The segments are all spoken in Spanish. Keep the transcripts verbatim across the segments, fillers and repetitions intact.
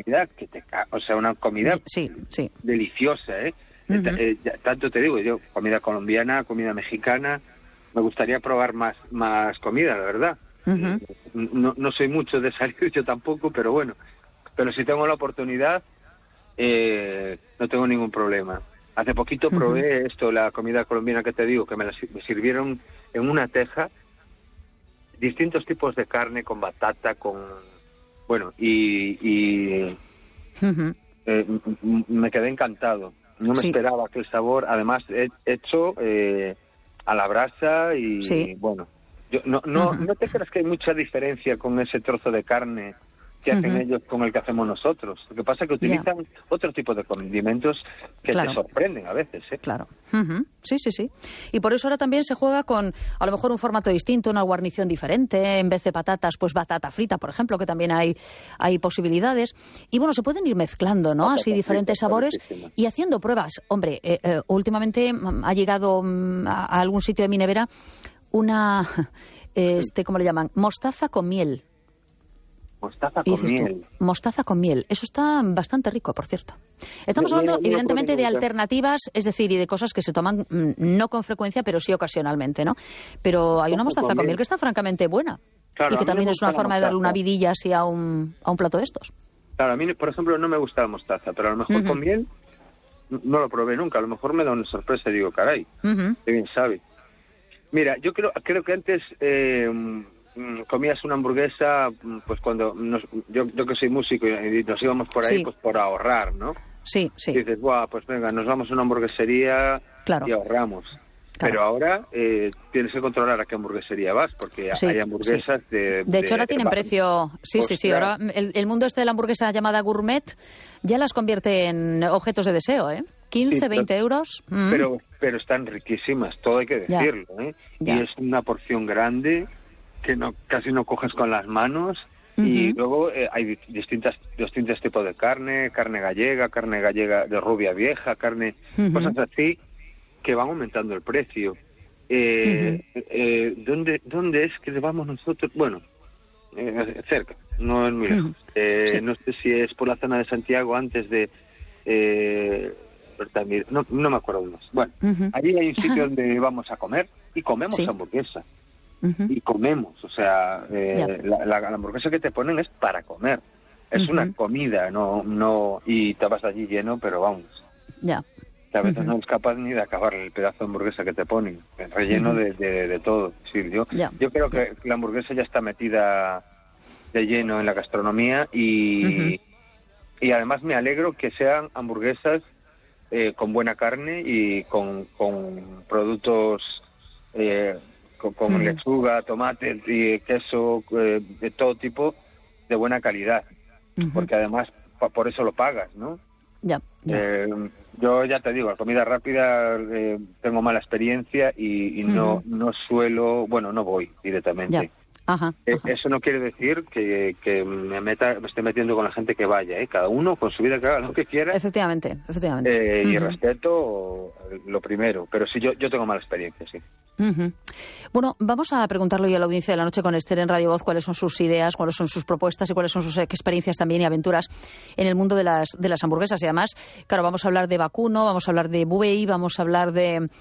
comida que te ca- o sea, una comida sí, sí. deliciosa, ¿eh? Uh-huh. eh, eh tanto te digo, yo, comida colombiana, comida mexicana, me gustaría probar más, más comida, la verdad. Uh-huh. eh, no, no soy mucho de salir, yo tampoco, pero bueno, pero si tengo la oportunidad, eh, no tengo ningún problema. Hace poquito probé uh-huh. esto, la comida colombiana que te digo, que me la me sirvieron en una teja, distintos tipos de carne con batata, con... Bueno, y... y uh-huh. eh, me quedé encantado. No me sí. esperaba aquel sabor, además he hecho eh, a la brasa y, sí. bueno... Yo, no, no, uh-huh. no te creas que hay mucha diferencia con ese trozo de carne que hacen uh-huh. ellos con el que hacemos nosotros. Lo que pasa es que utilizan yeah. otro tipo de condimentos que claro. te sorprenden a veces, ¿eh? Claro. Uh-huh. Sí, sí, sí. Y por eso ahora también se juega con, a lo mejor, un formato distinto, una guarnición diferente. En vez de patatas, pues batata frita, por ejemplo, que también hay, hay posibilidades. Y bueno, se pueden ir mezclando, ¿no? Así diferentes sabores y haciendo pruebas. Hombre, eh, eh, últimamente ha llegado a, a algún sitio de mi nevera una, este, ¿cómo le llaman? Mostaza con miel. Mostaza con miel. Tú, mostaza con miel. Eso está bastante rico, por cierto. Estamos hablando, no, no, no evidentemente, de alternativas, es decir, y de cosas que se toman mmm, no con frecuencia, pero sí ocasionalmente, ¿no? Pero hay una mostaza con, con miel que está francamente buena. Claro, y que también es una forma de darle una vidilla así a un, a un plato de estos. Claro, a mí, por ejemplo, no me gusta la mostaza, pero a lo mejor uh-huh. con miel no lo probé nunca. A lo mejor me da una sorpresa y digo, caray, uh-huh. qué bien sabe. Mira, yo creo, creo que antes... Eh, comías una hamburguesa, pues cuando nos, yo, yo que soy músico y nos íbamos por ahí, sí. pues por ahorrar, ¿no? Sí, sí. Y dices, buah, pues venga, nos vamos a una hamburguesería claro. y ahorramos. Claro. Pero ahora eh, tienes que controlar a qué hamburguesería vas, porque sí, hay hamburguesas sí. de... De hecho, ahora tienen de... precio... Sí, Ostras. sí, sí. Ahora el, el mundo este de la hamburguesa llamada gourmet ya las convierte en objetos de deseo, ¿eh? quince, sí, veinte euros. Mm. Pero, pero están riquísimas, todo hay que decirlo, ya. ¿eh? Ya. Y es una porción grande... que no casi no coges con las manos uh-huh. y luego eh, hay distintas distintos tipos de carne, carne gallega, carne gallega de rubia vieja, carne, uh-huh. cosas así que van aumentando el precio. Eh, uh-huh. eh, ¿dónde, ¿Dónde es que vamos nosotros? Bueno, eh, cerca, no es muy lejos. Uh-huh. Eh, sí. No sé si es por la zona de Santiago antes de... Eh, no, no me acuerdo más. Bueno, uh-huh. allí hay un sitio uh-huh. donde vamos a comer y comemos ¿Sí? hamburguesa. Uh-huh. Y comemos, o sea, eh, la, la, la hamburguesa que te ponen es para comer, es uh-huh. una comida, no, no, y te vas allí lleno, pero vamos, ya, que a veces uh-huh. uh-huh. no eres capaz ni de acabar el pedazo de hamburguesa que te ponen, el relleno uh-huh. de, de, de todo. Sí, yo, yeah. yo creo que la hamburguesa ya está metida de lleno en la gastronomía y, uh-huh. y además me alegro que sean hamburguesas eh, con buena carne y con, con productos eh, con, con uh-huh. lechuga, tomate, y queso, eh, de todo tipo, de buena calidad, uh-huh. porque además pa, por eso lo pagas, ¿no? Ya. ya. Eh, yo ya te digo, la comida rápida eh, tengo mala experiencia y, y uh-huh. no no suelo, bueno, no voy directamente. Ya. Ajá, eh, ajá. Eso no quiere decir que, que me meta me esté metiendo con la gente que vaya, ¿eh? Cada uno con su vida que haga lo que quiera. Efectivamente, efectivamente. Eh, uh-huh. Y respeto lo primero, pero sí, yo, yo tengo mala experiencia, sí. Uh-huh. Bueno, vamos a preguntarlo hoy a la audiencia de la noche con Esther en Radio Voz, cuáles son sus ideas, cuáles son sus propuestas y cuáles son sus experiencias también y aventuras en el mundo de las de las hamburguesas. Y además, claro, vamos a hablar de vacuno, vamos a hablar de buey, vamos a hablar de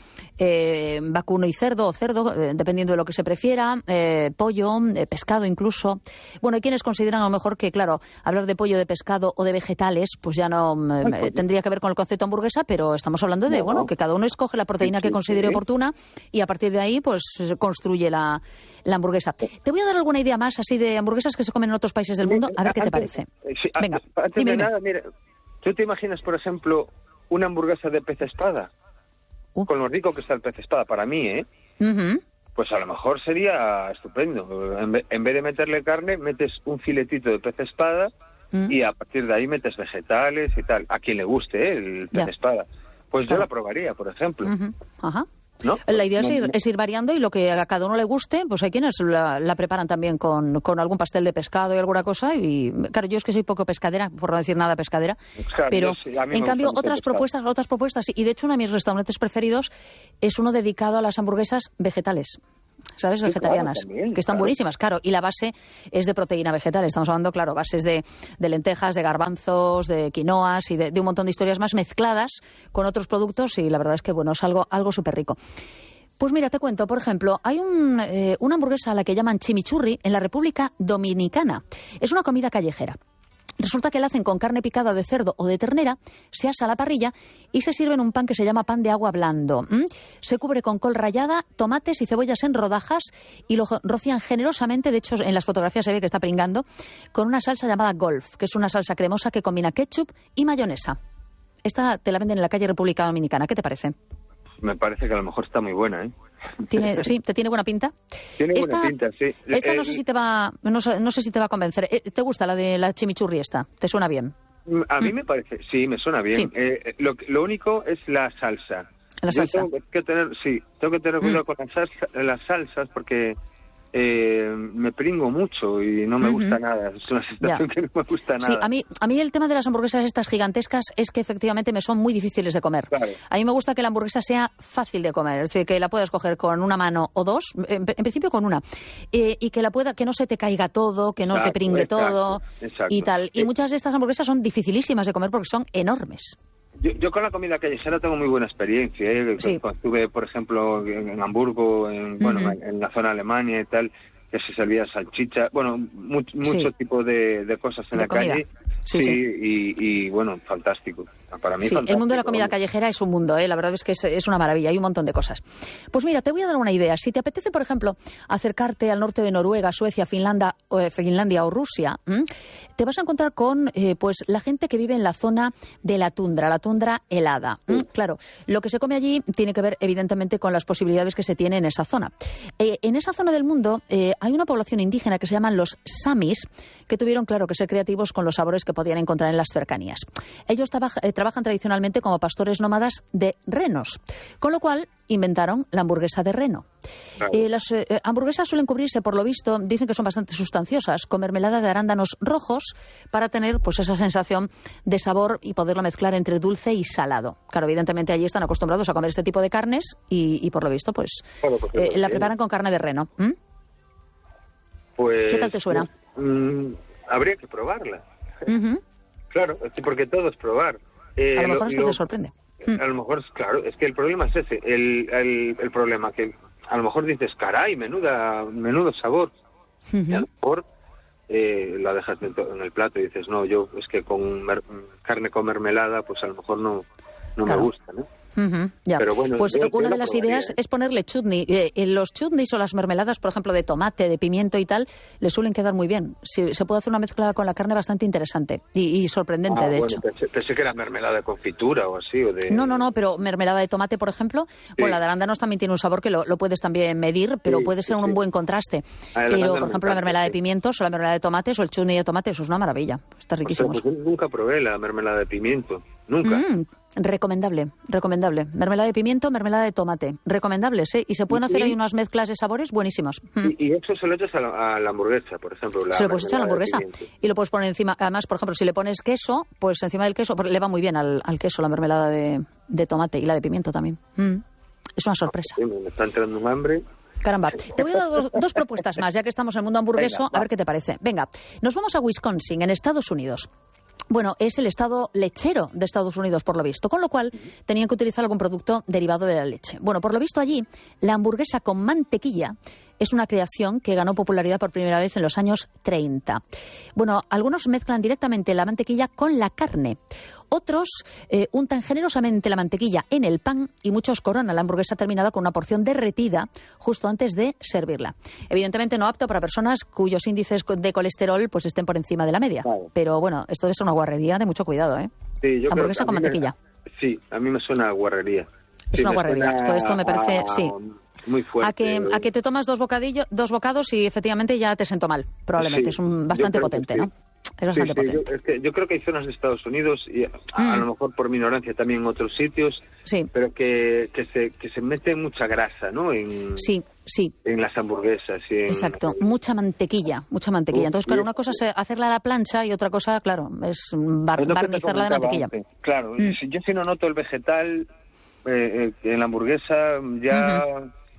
eh, vacuno y cerdo, o cerdo, eh, dependiendo de lo que se prefiera, eh, pollo, eh, pescado incluso. Bueno, hay quienes consideran a lo mejor que, claro, hablar de pollo, de pescado o de vegetales, pues ya no eh, tendría que ver con el concepto hamburguesa, pero estamos hablando de, no. bueno, que cada uno escoge la proteína que considere oportuna y a partir de ahí, pues, construye la, la hamburguesa. Te voy a dar alguna idea más así de hamburguesas que se comen en otros países del mundo, a ver qué te parece. Sí, Venga, antes dime, de nada, mira, ¿tú te imaginas, por ejemplo, una hamburguesa de pez espada? Uh. Con lo rico que está el pez espada, para mí, ¿eh? Uh-huh. Pues a lo mejor sería estupendo. En vez, en vez de meterle carne, metes un filetito de pez espada uh-huh. y a partir de ahí metes vegetales y tal. A quien le guste, ¿eh? El pez yeah. espada. Pues claro. yo la probaría, por ejemplo. Uh-huh. Ajá. ¿No? La idea no, es, ir, no. es ir variando y lo que a cada uno le guste, pues hay quienes la, la preparan también con, con algún pastel de pescado y alguna cosa. Y claro, yo es que soy poco pescadera, por no decir nada pescadera, claro, pero sí, en cambio otras propuestas, otras propuestas, y de hecho uno de mis restaurantes preferidos es uno dedicado a las hamburguesas vegetales. ¿sabes? Sí, Vegetarianas, claro, también, que están claro. buenísimas, claro. Y la base es de proteína vegetal. Estamos hablando, claro, bases de, de lentejas, de garbanzos, de quinoas y de, de un montón de historias más mezcladas con otros productos y la verdad es que, bueno, es algo, algo súper rico. Pues mira, te cuento, por ejemplo, hay un, eh, una hamburguesa a la que llaman chimichurri en la República Dominicana. Es una comida callejera. Resulta que la hacen con carne picada de cerdo o de ternera, se asa a la parrilla y se sirve en un pan que se llama pan de agua blando. ¿Mm? Se cubre con col rallada, tomates y cebollas en rodajas y lo rocían generosamente, de hecho en las fotografías se ve que está pringando, con una salsa llamada Golf, que es una salsa cremosa que combina ketchup y mayonesa. Esta te la venden en la calle República Dominicana. ¿Qué te parece? Me parece que a lo mejor está muy buena, ¿eh? ¿Tiene, sí, ¿te tiene buena pinta? Tiene esta, buena pinta, sí. Esta El, no sé si te va, no sé, no sé si te va a convencer. ¿Te gusta la de la chimichurri esta? ¿Te suena bien? A mí me parece, sí, me suena bien. Sí. Eh, lo, lo único es la salsa. La salsa. Yo tengo que tener, sí, tengo que tener cuidado mm. con las, salsa, las salsas porque eh, me pringo mucho y no me uh-huh. gusta nada. Es una sensación ya. que no me gusta nada. Sí, a mí, a mí el tema de las hamburguesas estas gigantescas es que efectivamente me son muy difíciles de comer. Claro. A mí me gusta que la hamburguesa sea fácil de comer, es decir, que la puedas coger con una mano o dos, en, en principio con una, eh, y que la pueda, que no se te caiga todo, que no exacto, te pringue exacto, todo exacto. y tal. Y sí. muchas de estas hamburguesas son dificilísimas de comer porque son enormes. Yo, yo con la comida callejera tengo muy buena experiencia. ¿eh? Sí. Cuando estuve, por ejemplo, en, en Hamburgo, en, bueno, uh-huh. en la zona de Alemania y tal, que se servía salchicha, bueno, mu- mucho sí. tipo de, de cosas en de la comida. calle. Sí, sí, sí. Y, y bueno, fantástico. Para mí sí, fantástico. El mundo de la comida bueno. callejera es un mundo, ¿eh? La verdad es que es, es una maravilla, hay un montón de cosas. Pues mira, te voy a dar una idea. Si te apetece, por ejemplo, acercarte al norte de Noruega, Suecia, Finlandia, eh, Finlandia o Rusia, ¿m? te vas a encontrar con eh, pues la gente que vive en la zona de la tundra, la tundra helada. ¿m? Claro, lo que se come allí tiene que ver, evidentemente, con las posibilidades que se tiene en esa zona. Eh, en esa zona del mundo eh, hay una población indígena que se llaman los samis, que tuvieron, claro, que ser creativos con los sabores que podían encontrar en las cercanías. Ellos trabaja, eh, trabajan tradicionalmente como pastores nómadas de renos, con lo cual inventaron la hamburguesa de reno. Claro. Eh, las eh, hamburguesas suelen cubrirse, por lo visto, dicen que son bastante sustanciosas, con mermelada de arándanos rojos para tener pues esa sensación de sabor y poderla mezclar entre dulce y salado. Claro, evidentemente allí están acostumbrados a comer este tipo de carnes y, y por lo visto, pues claro, eh, la preparan con carne de reno. ¿Mm? Pues, ¿qué tal te suena? Mm, habría que probarla. Uh-huh. Claro, porque todo es probar. Eh, a lo mejor lo, esto lo, te sorprende. A lo mejor, claro, es que el problema es ese. El, el, el problema que a lo mejor dices, caray, menuda, menudo sabor. Uh-huh. Y a lo mejor eh, la dejas en el plato y dices, no, yo es que con mer- carne con mermelada, pues a lo mejor no, no claro. me gusta, ¿no? Uh-huh, ya. Pero bueno, pues yo, una yo de las probaría, ideas ¿eh? es ponerle chutney. Eh, en los chutneys o las mermeladas, por ejemplo, de tomate, de pimiento y tal, le suelen quedar muy bien. Si, se puede hacer una mezcla con la carne bastante interesante y, y sorprendente, ah, de bueno, hecho. Pensé, pensé que era mermelada de confitura o así. O de... No, no, no, pero mermelada de tomate, por ejemplo, sí. Con la de arándanos también tiene un sabor que lo, lo puedes también medir, pero sí, puede ser sí, un sí. buen contraste. Ah, pero, por ejemplo, la mermelada sí. de pimientos o la mermelada de tomates o el chutney de tomate, eso es una maravilla. Está riquísimo. O sea, pues nunca probé la mermelada de pimiento. Nunca. Mm, recomendable, recomendable. Mermelada de pimiento, mermelada de tomate. Recomendables, ¿eh? Y se pueden hacer ahí unas mezclas de sabores buenísimas. Mm. Y, y eso se lo echas a la, a la hamburguesa, por ejemplo. La se lo puedes echar a la hamburguesa. Y lo puedes poner encima. Además, por ejemplo, si le pones queso, pues encima del queso le va muy bien al, al queso la mermelada de, de tomate y la de pimiento también. Mm. Es una sorpresa. Sí, me está entrando un hambre. Caramba, te voy a dar dos, dos propuestas más, ya que estamos en el mundo hamburgueso, Venga, a ver qué te parece. Venga, nos vamos a Wisconsin, en Estados Unidos. Bueno, es el estado lechero de Estados Unidos, por lo visto, con lo cual tenían que utilizar algún producto derivado de la leche. Bueno, por lo visto allí, la hamburguesa con mantequilla es una creación que ganó popularidad por primera vez en los años treinta. Bueno, algunos mezclan directamente la mantequilla con la carne. Otros eh, untan generosamente la mantequilla en el pan y muchos coronan la hamburguesa terminada con una porción derretida justo antes de servirla. Evidentemente no apto para personas cuyos índices de colesterol pues estén por encima de la media. Claro. Pero bueno, esto es una guarrería de mucho cuidado, ¿eh? Sí, yo hamburguesa con mantequilla. Me, sí, a mí me suena a guarrería. Es sí, una guarrería. Esto, esto me parece, a... sí. Muy fuerte. A que, a que te tomas dos bocadillos, dos bocados y efectivamente ya te siento mal. Probablemente. Sí, es un bastante potente, sí. ¿no? Es bastante sí, sí, potente. Yo, es que yo creo que hay zonas de Estados Unidos, y a, mm. a lo mejor por mi ignorancia también en otros sitios, sí. pero que, que, se, que se mete mucha grasa, ¿no? En, sí, sí. En las hamburguesas. Y en, Exacto. Mucha mantequilla, mucha mantequilla. Entonces, claro, una cosa es hacerla a la plancha y otra cosa, claro, es bar, es barnizarla de mantequilla. Antes. Claro, mm. si yo si no noto el vegetal eh, eh, en la hamburguesa, ya... Uh-huh.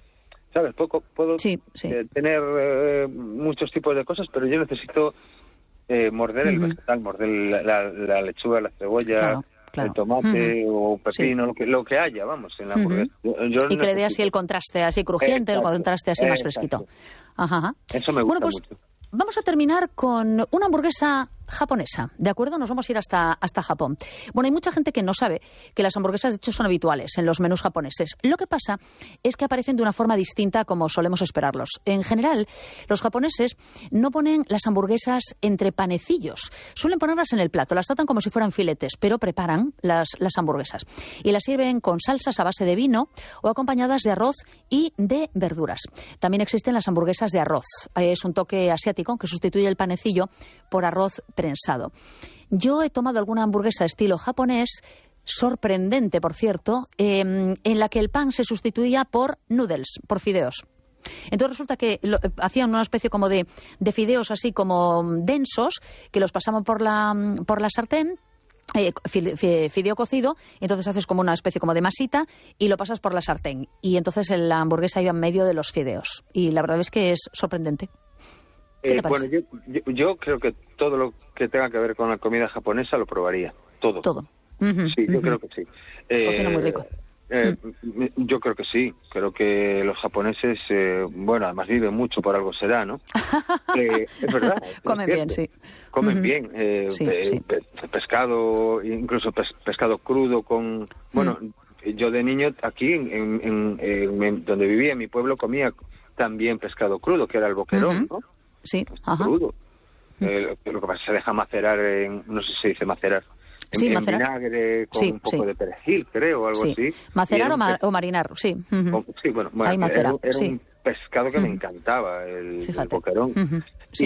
¿sabes? Poco, puedo sí, sí. Eh, tener eh, muchos tipos de cosas, pero yo necesito eh, morder uh-huh. el vegetal, morder la, la, la lechuga, la cebolla, claro, claro. el tomate uh-huh. o pepino, sí. lo, que, lo que haya, vamos, en la hamburguesa. Uh-huh. yo, yo y necesito... que le dé así el contraste así crujiente, exacto, el contraste así más fresquito. Ajá, ajá. Eso me gusta bueno, pues, mucho. Vamos a terminar con una hamburguesa japonesa, ¿de acuerdo? Nos vamos a ir hasta, hasta Japón. Bueno, hay mucha gente que no sabe que las hamburguesas, de hecho, son habituales en los menús japoneses. Lo que pasa es que aparecen de una forma distinta como solemos esperarlos. En general, los japoneses no ponen las hamburguesas entre panecillos. Suelen ponerlas en el plato, las tratan como si fueran filetes, pero preparan las, las hamburguesas. Y las sirven con salsas a base de vino o acompañadas de arroz y de verduras. También existen las hamburguesas de arroz. Es un toque asiático que sustituye el panecillo por arroz prensado. Yo he tomado alguna hamburguesa estilo japonés, sorprendente, por cierto, eh, en la que el pan se sustituía por noodles, por fideos. Entonces resulta que lo, hacían una especie como de, de fideos así como densos, que los pasaban por la, por la sartén, Eh, fideo cocido, y entonces haces como una especie como de masita y lo pasas por la sartén. Y entonces la hamburguesa iba en medio de los fideos. Y la verdad es que es sorprendente. Eh, bueno, yo, yo, yo creo que todo lo que tenga que ver con la comida japonesa lo probaría. Todo. Todo. Uh-huh, sí, yo uh-huh. creo que sí. Cocina eh, muy rico. Eh, mm. Yo creo que sí. Creo que los japoneses, eh, bueno, además viven mucho, por algo será, ¿no? eh, es verdad. Comen es bien, sí. Comen uh-huh. bien. Eh, sí, pe- sí. pe- pescado, incluso pes- pescado crudo con... Bueno, uh-huh. yo de niño aquí, en, en, en, en donde vivía, en mi pueblo, comía también pescado crudo, que era el boquerón, uh-huh. ¿no? Sí, pescado ajá. crudo. Eh, lo, lo que pasa es que se deja macerar en... No sé si se dice macerar. En, sí, en macerar. vinagre con sí, un poco sí. de perejil, creo, o algo sí. así. Macerar o, un, ma- o marinar, sí. Uh-huh. Sí, bueno, bueno Ahí macera, era, era sí. un pescado que uh-huh. me encantaba, el, el boquerón. Uh-huh.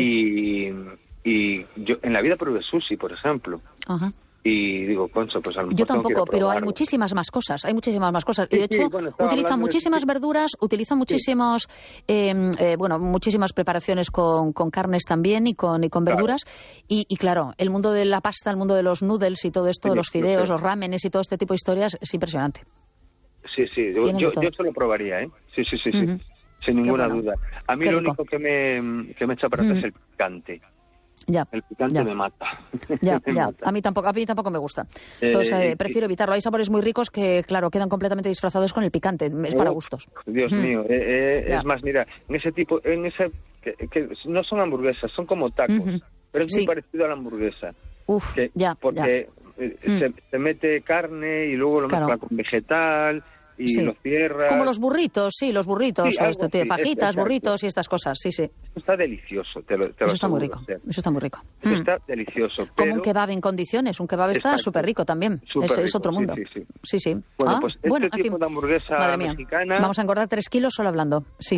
Sí. Y, y yo en la vida probé sushi, por ejemplo. Ajá. Y digo, concho, pues a lo mejor Yo tengo que ir a tampoco, pero hay probarlo. muchísimas más cosas, hay muchísimas más cosas. Y Sí, de hecho, sí, bueno, estaba utilizan hablando de muchísimas sushi. verduras, utilizan muchísimos, eh, eh, bueno, muchísimas preparaciones con, con carnes también y con, y con Claro. verduras. Y, y claro, el mundo de la pasta, el mundo de los noodles y todo esto, Sí, los lo fideos, sé. los ramenes y todo este tipo de historias, es impresionante. Sí, sí, yo, Tienen de yo, todo. yo se lo probaría, ¿eh? Sí, sí, sí, sí. Ujú. Sin ninguna bueno. duda. A mí Qué lo rico. único que me, que me echa para atrás Ujú. es el picante. Ya, El picante ya. me mata. Ya, Me ya. mata. A mí tampoco, a mí tampoco me gusta. Entonces Eh, eh, prefiero evitarlo. Hay sabores muy ricos que, claro, quedan completamente disfrazados con el picante. Es para Uf, gustos. Dios Mm. mío, eh, eh, Ya. es más, mira, en ese tipo, en ese, que, que no son hamburguesas, son como tacos, Ujú. pero es Sí. muy parecido a la hamburguesa. Uf, Que, ya, porque eh, Mm. se, se mete carne y luego lo Claro. mezcla con vegetal y Sí. lo cierra. Como los burritos, sí, los burritos, Sí, o algo esto, tío, así, fajitas, exacto. burritos y estas cosas, sí, sí. Está delicioso, te lo, te lo Eso está muy aseguro, rico, o sea, eso está muy rico. eso Mm. está delicioso. Como pero un kebab en condiciones, un kebab está Exacto. súper rico también, Súper es, es rico, otro sí, mundo. sí, sí. Sí, sí. Bueno, Ah, pues este bueno, en tipo fin. de hamburguesa Madre mía, mexicana... vamos a engordar tres kilos solo hablando, sí.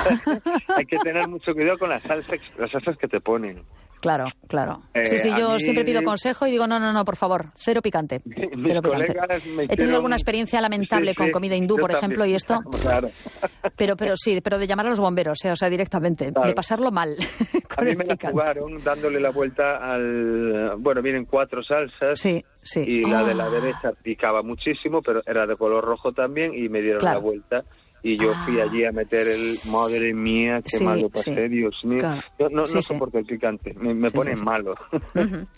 Hay que tener mucho cuidado con las salsas, las salsas que te ponen. Claro, claro. Eh, Sí, sí, a yo mí- siempre pido consejo y digo, no, no, no, por favor, cero picante. Mis Cero picante. colegas me He tenido hicieron- alguna experiencia lamentable Sí, con sí, comida hindú, yo por ejemplo, también. y esto, Claro. pero pero sí, pero de llamar a los bomberos, eh, o sea, directamente, Claro. de pasarlo mal A con mí el me la picante. jugaron dándole la vuelta al... Bueno, vienen cuatro salsas Sí, sí. y la de la Ah. derecha picaba muchísimo, pero era de color rojo también y me dieron Claro. la vuelta. Y yo fui Ah. allí a meter el... Madre mía, qué Sí, mal lo sí. pasé, Dios mío. Claro. Yo no, Sí, no sí. soporto el picante, me, me Sí, pone sí, sí. malo. Ujú.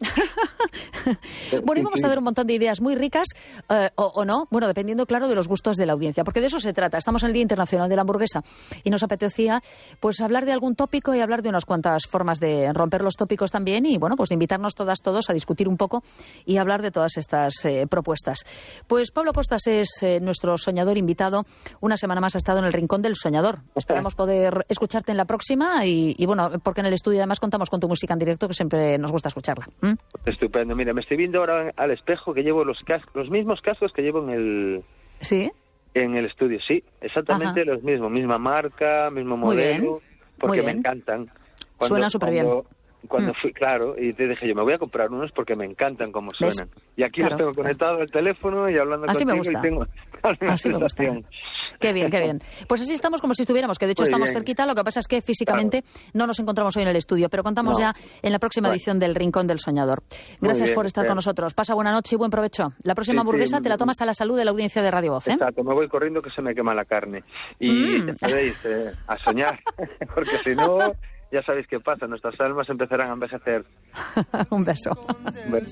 Bueno, y vamos a dar un montón de ideas muy ricas, eh, o, o no, bueno, dependiendo, claro, de los gustos de la audiencia, porque de eso se trata. Estamos en el Día Internacional de la Hamburguesa y nos apetecía, pues, hablar de algún tópico y hablar de unas cuantas formas de romper los tópicos también y, bueno, pues de invitarnos todas, todos a discutir un poco y hablar de todas estas eh, propuestas. Pues Pablo Costas es eh, nuestro soñador invitado. Una semana más ha estado en el Rincón del Soñador. Esperamos poder escucharte en la próxima y, y, bueno, porque en el estudio además contamos con tu música en directo, que siempre nos gusta escucharla. ¿Mm? Estupendo. Mira, me estoy viendo ahora al espejo que llevo los cascos, los mismos cascos que llevo en el ¿Sí? en el estudio. Sí, exactamente Ajá. los mismos, misma marca, mismo Muy bien, modelo, porque muy me bien. encantan. Suena superbién. Cuando, Cuando Mm. fui, claro, y te dije yo, me voy a comprar unos porque me encantan cómo suenan. ¿Ves? Y aquí Claro, los tengo claro. conectados al teléfono y hablando Así me contigo gusta. y tengo la Así me gusta. sensación. Qué bien, qué bien. Pues así estamos como si estuviéramos, que de hecho Muy estamos bien. cerquita, lo que pasa es que físicamente Claro. no nos encontramos hoy en el estudio, pero contamos No. ya en la próxima Bueno. edición del Rincón del Soñador. Gracias bien, por estar bien. con nosotros. Pasa buena noche y buen provecho. La próxima Sí, sí, hamburguesa te la mm, tomas a la salud de la audiencia de Radio Voz, ¿eh? Exacto, me voy corriendo que se me quema la carne. Y Mm. ya sabéis, eh, a soñar, porque si no, ya sabéis qué pasa, nuestras almas empezarán a envejecer. Un beso. Bueno.